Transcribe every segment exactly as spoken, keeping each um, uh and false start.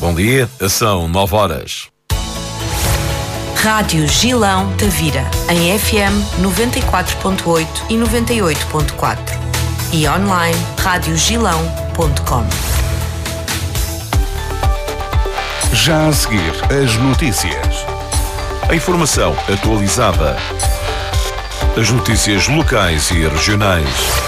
Bom dia, são nove horas. Rádio Gilão Tavira, em F M noventa e quatro ponto oito e noventa e oito ponto quatro e online rádio gilão ponto com. Já a seguir, as notícias. A informação atualizada. As notícias locais e regionais.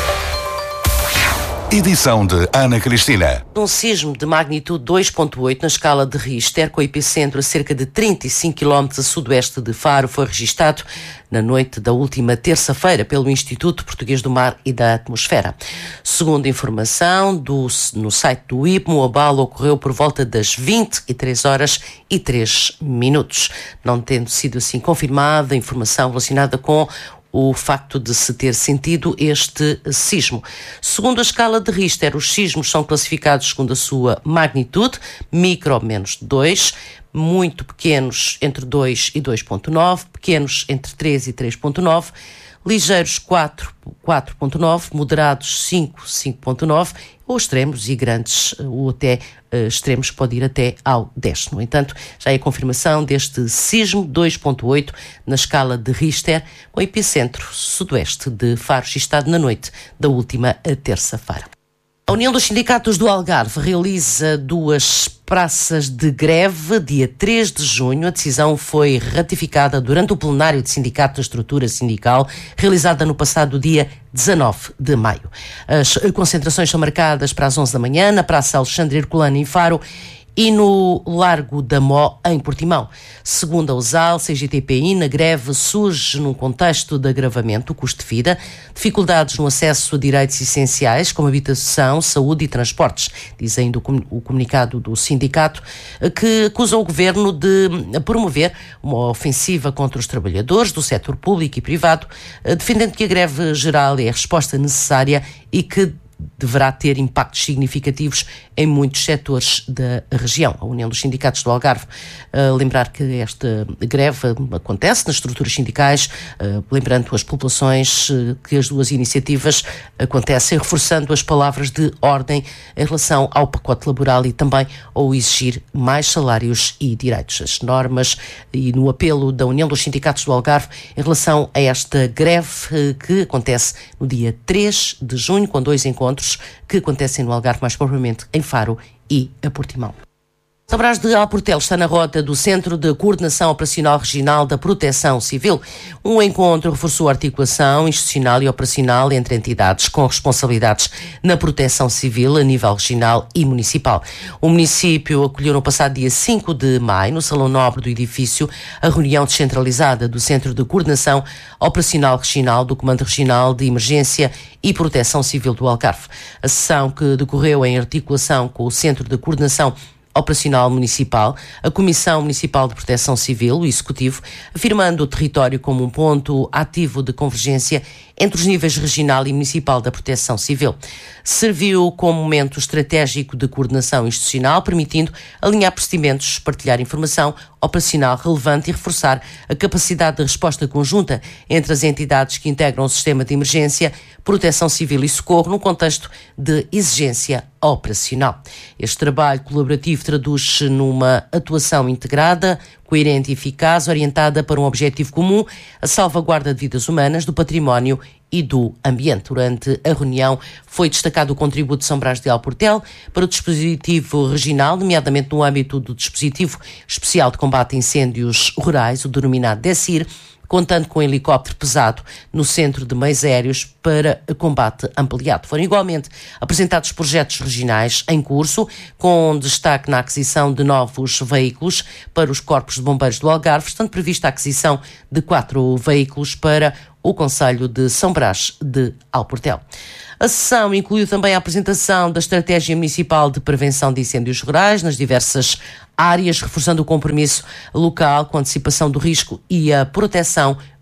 Edição de Ana Cristina. Um sismo de magnitude dois ponto oito na escala de Richter, com o epicentro a cerca de trinta e cinco quilómetros a sudoeste de Faro, foi registado na noite da última terça-feira pelo Instituto Português do Mar e da Atmosfera. Segundo informação do, no site do I P M, o abalo ocorreu por volta das vinte e três horas e três minutos, não tendo sido assim confirmada a informação relacionada com o facto de se ter sentido este sismo. Segundo a escala de Richter, os sismos são classificados segundo a sua magnitude, micro menos dois, muito pequenos entre dois e dois ponto nove, pequenos entre três e três ponto nove, ligeiros quatro, quatro ponto nove, moderados cinco, cinco ponto nove, ou extremos e grandes, ou até uh, extremos, pode ir até ao dez. No entanto, já é a confirmação deste sismo dois ponto oito na escala de Richter, com epicentro sudoeste de Faro, registado na noite da última terça-feira. A União dos Sindicatos do Algarve realiza duas praças de greve dia três de junho. A decisão foi ratificada durante o plenário de sindicato da estrutura sindical, realizada no passado dia dezanove de maio. As concentrações são marcadas para as onze da manhã na Praça Alexandre Herculano, em Faro, e no Largo da Mó, em Portimão. Segundo a U S A L, C G T P I, a greve surge num contexto de agravamento do custo de vida, dificuldades no acesso a direitos essenciais como habitação, saúde e transportes, diz ainda o comunicado do sindicato, que acusa o governo de promover uma ofensiva contra os trabalhadores do setor público e privado, defendendo que a greve geral é a resposta necessária e que deverá ter impactos significativos em muitos setores da região. A União dos Sindicatos do Algarve, uh, lembrar que esta greve acontece nas estruturas sindicais, uh, lembrando as populações uh, que as duas iniciativas acontecem, reforçando as palavras de ordem em relação ao pacote laboral e também ao exigir mais salários e direitos. As normas e no apelo da União dos Sindicatos do Algarve em relação a esta greve uh, que acontece no dia três de junho, com dois encontros que acontecem no Algarve, mais propriamente em Faro e a Portimão. São Brás de Alportel está na rota do Centro de Coordenação Operacional Regional da Proteção Civil. Um encontro reforçou a articulação institucional e operacional entre entidades com responsabilidades na proteção civil a nível regional e municipal. O município acolheu no passado dia cinco de maio, no Salão Nobre do edifício, a reunião descentralizada do Centro de Coordenação Operacional Regional do Comando Regional de Emergência e Proteção Civil do Algarve. A sessão, que decorreu em articulação com o Centro de Coordenação Operacional Municipal, a Comissão Municipal de Proteção Civil, o Executivo, afirmando o território como um ponto ativo de convergência entre os níveis regional e municipal da proteção civil. Serviu como momento estratégico de coordenação institucional, permitindo alinhar procedimentos, partilhar informação operacional relevante e reforçar a capacidade de resposta conjunta entre as entidades que integram o sistema de emergência, proteção civil e socorro num contexto de exigência operacional. Este trabalho colaborativo traduz-se numa atuação integrada, coerente e eficaz, orientada para um objetivo comum, a salvaguarda de vidas humanas, do património e do ambiente. Durante a reunião foi destacado o contributo de São Brás de Alportel para o dispositivo regional, nomeadamente no âmbito do dispositivo especial de combate a incêndios rurais, o denominado DECIR, contando com um helicóptero pesado no Centro de Meios Aéreos para combate ampliado. Foram igualmente apresentados projetos regionais em curso, com destaque na aquisição de novos veículos para os corpos de bombeiros do Algarve, estando prevista a aquisição de quatro veículos para o concelho de São Brás de Alportel. A sessão incluiu também a apresentação da Estratégia Municipal de Prevenção de Incêndios Rurais nas diversas áreas, reforçando o compromisso local com a antecipação do risco e a proteção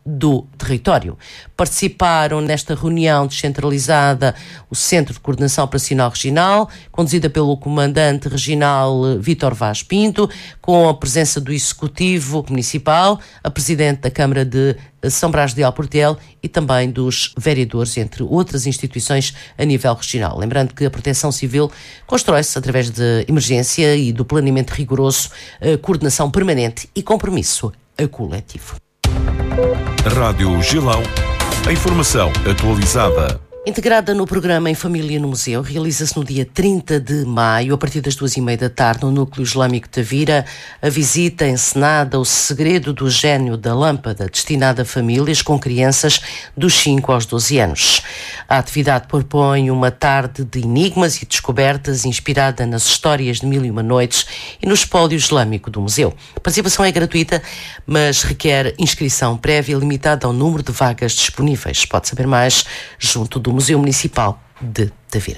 do território. Participaram nesta reunião descentralizada o Centro de Coordenação Operacional Regional, conduzida pelo Comandante Regional Vítor Vaz Pinto, com a presença do Executivo Municipal, a Presidente da Câmara de São Brás de Alportel e também dos vereadores, entre outras instituições a nível regional. Lembrando que a Proteção Civil constrói-se através de emergência e do planeamento rigoroso, coordenação permanente e compromisso coletivo. Rádio Gilão, a informação atualizada. Integrada no programa Em Família no Museu, realiza-se no dia trinta de maio, a partir das duas e meia da tarde, no Núcleo Islâmico de Tavira, a visita encenada O Segredo do Gênio da Lâmpada, destinada a famílias com crianças dos cinco aos doze anos. A atividade propõe uma tarde de enigmas e descobertas inspirada nas histórias de Mil e Uma Noites e no espólio islâmico do museu. A participação é gratuita, mas requer inscrição prévia limitada ao número de vagas disponíveis. Pode saber mais junto do Museu Municipal de Tavira.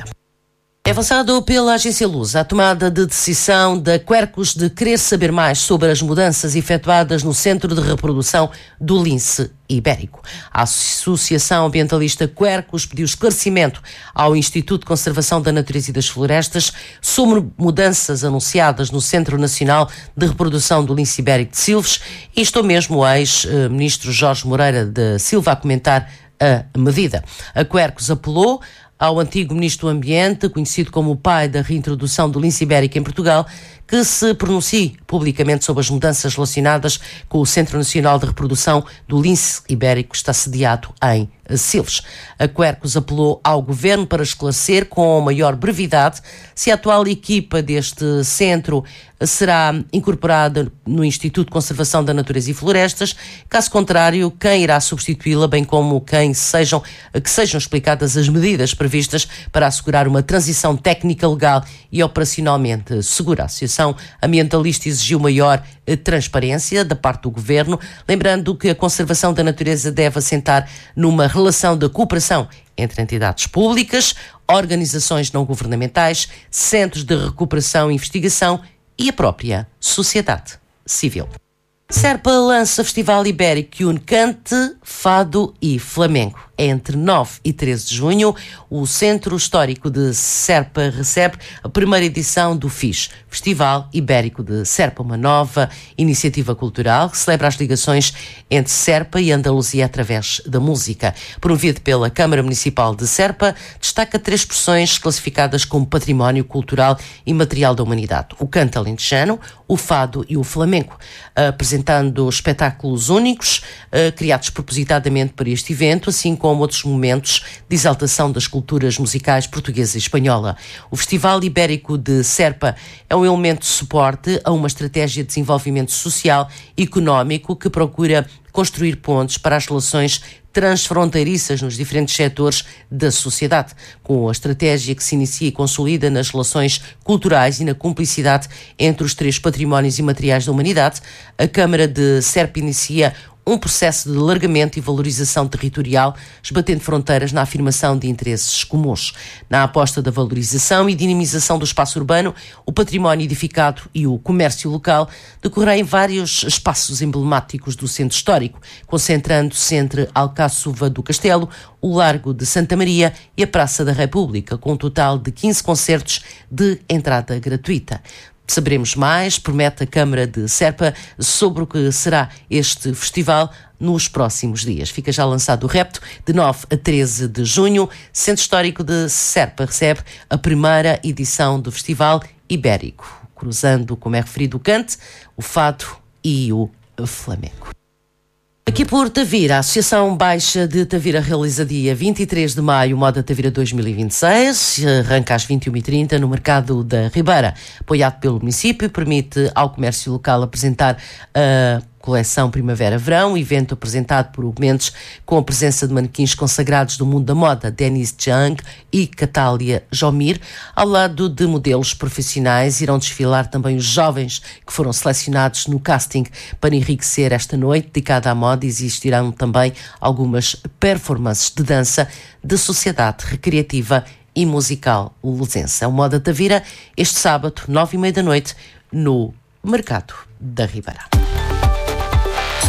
É avançado pela Agência Lusa a tomada de decisão da Quercus de querer saber mais sobre as mudanças efetuadas no Centro de Reprodução do Lince Ibérico. A Associação Ambientalista Quercus pediu esclarecimento ao Instituto de Conservação da Natureza e das Florestas sobre mudanças anunciadas no Centro Nacional de Reprodução do Lince Ibérico de Silves, e estou mesmo o ex-ministro Jorge Moreira da Silva a comentar a medida. A Quercus apelou ao antigo Ministro do Ambiente, conhecido como o pai da reintrodução do lince ibérico em Portugal, que se pronuncie publicamente sobre as mudanças relacionadas com o Centro Nacional de Reprodução do Lince Ibérico, que está sediado em Silves. A Quercus apelou ao Governo para esclarecer com maior brevidade se a atual equipa deste centro será incorporada no Instituto de Conservação da Natureza e Florestas. Caso contrário, quem irá substituí-la, bem como quem sejam, que sejam explicadas as medidas previstas para assegurar uma transição técnica, legal e operacionalmente segura. A Associação Ambientalista exigiu maior transparência da parte do Governo, lembrando que a conservação da natureza deve assentar numa relação de cooperação entre entidades públicas, organizações não governamentais, centros de recuperação e investigação e a própria sociedade civil. Serpa lança Festival Ibérico que une cante, fado e flamenco. Entre nove e treze de junho, o Centro Histórico de Serpa recebe a primeira edição do F I S, Festival Ibérico de Serpa, uma nova iniciativa cultural que celebra as ligações entre Serpa e Andaluzia através da música. Promovido pela Câmara Municipal de Serpa, destaca três expressões classificadas como Património Cultural e Material da Humanidade: o canto alentejano, o fado e o flamenco, apresentando espetáculos únicos, criados propositadamente para este evento, assim como como outros momentos de exaltação das culturas musicais portuguesa e espanhola. O Festival Ibérico de Serpa é um elemento de suporte a uma estratégia de desenvolvimento social e económico que procura construir pontes para as relações transfronteiriças nos diferentes setores da sociedade, com a estratégia que se inicia e consolida nas relações culturais e na cumplicidade entre os três patrimónios imateriais da humanidade. A Câmara de Serpa inicia um processo de alargamento e valorização territorial, esbatendo fronteiras na afirmação de interesses comuns. Na aposta da valorização e dinamização do espaço urbano, o património edificado e o comércio local decorrem vários espaços emblemáticos do centro histórico, concentrando-se entre Alcáçova do Castelo, o Largo de Santa Maria e a Praça da República, com um total de quinze concertos de entrada gratuita. Saberemos mais, promete a Câmara de Serpa, sobre o que será este festival nos próximos dias. Fica já lançado o repto. De nove a treze de junho, Centro Histórico de Serpa recebe a primeira edição do Festival Ibérico, cruzando, como é referido, o cante, o fado e o flamenco. Aqui por Tavira, a Associação Baixa de Tavira realiza dia vinte e três de maio Moda Tavira dois mil e vinte e seis, arranca às vinte e uma e trinta no Mercado da Ribeira. Apoiado pelo município, permite ao comércio local apresentar a coleção Primavera-Verão, evento apresentado por Mendes com a presença de manequins consagrados do mundo da moda, Denise Jung e Catália Jomir. Ao lado de modelos profissionais, irão desfilar também os jovens que foram selecionados no casting para enriquecer esta noite dedicada à moda. Existirão também algumas performances de dança de sociedade recreativa e musical lusense. É o Moda Tavira, este sábado, nove e meia da noite, no Mercado da Ribeira.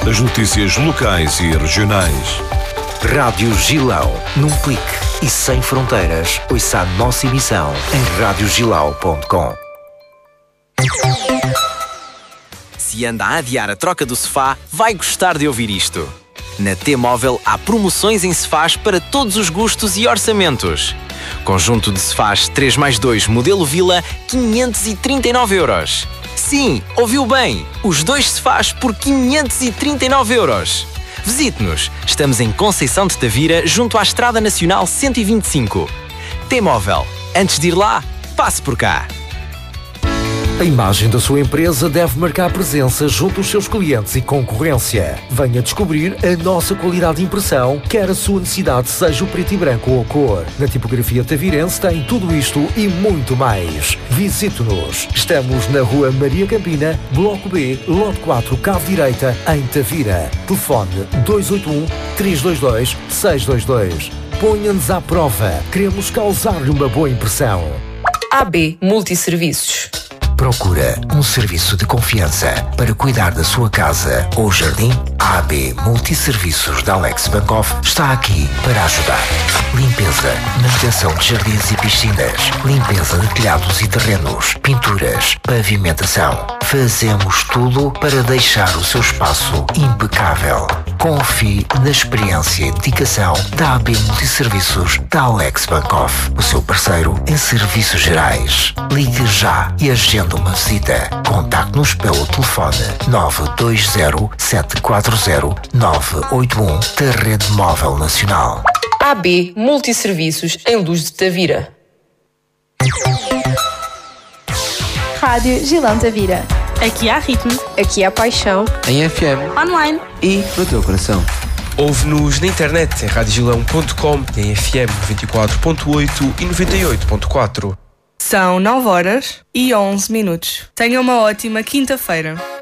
as notícias locais e regionais. Rádio Gilão, num clique e sem fronteiras, ouça a nossa emissão em rádio gilau ponto com. Se anda a adiar a troca do sofá, vai gostar de ouvir isto. Na T-Móvel há promoções em sofás para todos os gostos e orçamentos. Conjunto de sofás três mais dois modelo Vila, quinhentos e trinta e nove euros. Sim, ouviu bem! Os dois sofás por quinhentos e trinta e nove euros. Visite-nos. Estamos em Conceição de Tavira, junto à Estrada Nacional cento e vinte e cinco. T-Móvel. Antes de ir lá, passe por cá. A imagem da sua empresa deve marcar presença junto aos seus clientes e concorrência. Venha descobrir a nossa qualidade de impressão, quer a sua necessidade seja o preto e branco ou a cor. Na tipografia tavirense tem tudo isto e muito mais. Visite-nos. Estamos na Rua Maria Campina, Bloco B, Lote quatro, Cave Direita, em Tavira. Telefone dois oito um, três dois dois, seis dois dois. Ponha-nos à prova. Queremos causar-lhe uma boa impressão. A B Multisserviços. Procura um serviço de confiança para cuidar da sua casa ou jardim? A AB Multisserviços da Alex Bankoff está aqui para ajudar. Limpeza, manutenção de jardins e piscinas, limpeza de telhados e terrenos, pinturas, pavimentação. Fazemos tudo para deixar o seu espaço impecável. Confie na experiência e dedicação da A B Multisserviços da Alex Bankoff, o seu parceiro em serviços gerais. Ligue já e agende uma visita. Contacte-nos pelo telefone nove dois zero, sete quatro zero, nove oito um da Rede Móvel Nacional. A B Multisserviços em Luz de Tavira. Rádio Gilão Tavira. Aqui há ritmo. Aqui há paixão. Em F M. Online. E no teu coração. Ouve-nos na internet em rádio gilão ponto com, em F M noventa e quatro ponto oito e noventa e oito ponto quatro. São nove horas e onze minutos. Tenha uma ótima quinta-feira.